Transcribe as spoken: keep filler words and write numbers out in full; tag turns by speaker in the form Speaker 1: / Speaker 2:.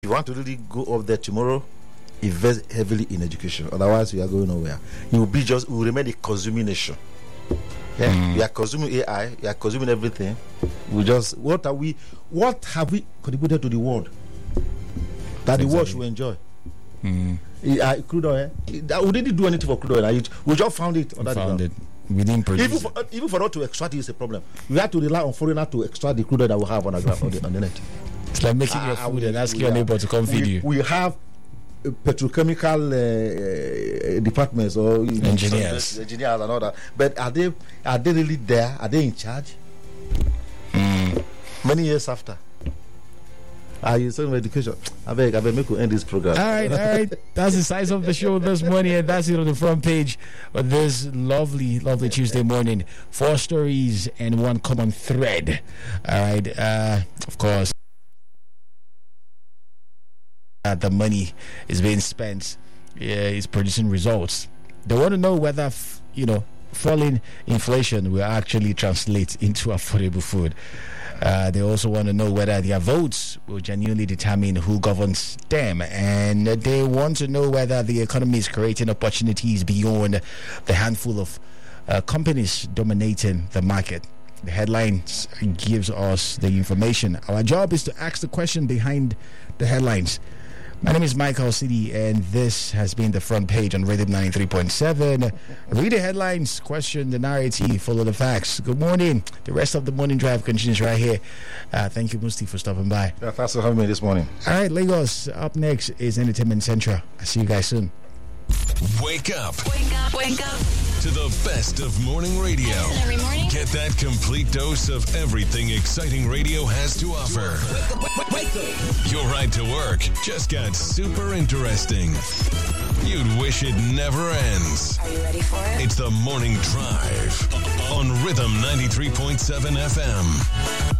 Speaker 1: you want to really go up there tomorrow, invest heavily in education. Otherwise, we are going nowhere. You will be just, we will remain a consuming nation. Yeah, mm. we are consuming A I, we are consuming everything. We just, what are we, what have we contributed to the world that exactly. the world should enjoy? Mm. Uh, crude oil, uh, we didn't do anything for crude oil. We just found it on that
Speaker 2: found
Speaker 1: ground.
Speaker 2: It. We didn't produce
Speaker 1: even for, uh, even for us to extract it is a problem. We have to rely on foreigners to extract the crude oil that we have on the ground on the, on the net.
Speaker 2: It's like making uh, your food and asking your neighbor to come
Speaker 1: we,
Speaker 2: feed you.
Speaker 1: We have uh, petrochemical uh, uh, departments or
Speaker 2: engineers,
Speaker 1: engineers and all that. But are they are they really there? Are they in charge? Mm. Many years after. Are you saying education? I beg, I beg, make we end this program.
Speaker 2: All right, all right. That's the size of the show this morning, and that's it on the front page of this lovely, lovely Tuesday morning. Four stories and one common thread. All right, uh, of course, uh, the money is being spent. Yeah, is producing results. They want to know whether, f- you know, falling inflation will actually translate into affordable food. Uh, they also want to know whether their votes will genuinely determine who governs them, and they want to know whether the economy is creating opportunities beyond the handful of uh, companies dominating the market. The headlines gives us the information. Our job is to ask the question behind the headlines. My name is Michael City, and this has been the front page on Rhythm ninety-three point seven. Read the headlines, question the narrative, follow the facts. Good morning. The rest of the morning drive continues right here. Uh, thank you, Musti, for stopping by.
Speaker 1: Yeah, thanks for having me this morning.
Speaker 2: All right, Lagos. Up next is Entertainment Central. I'll see you guys soon.
Speaker 3: Wake up. Wake up. Wake up. To the best of morning radio. Every morning. Get that complete dose of everything exciting radio has to offer. Wake up, wake up. Your ride to work just got super interesting. You'd wish it never ends.
Speaker 4: Are you ready for it?
Speaker 3: It's the Morning Drive on Rhythm ninety-three point seven F M.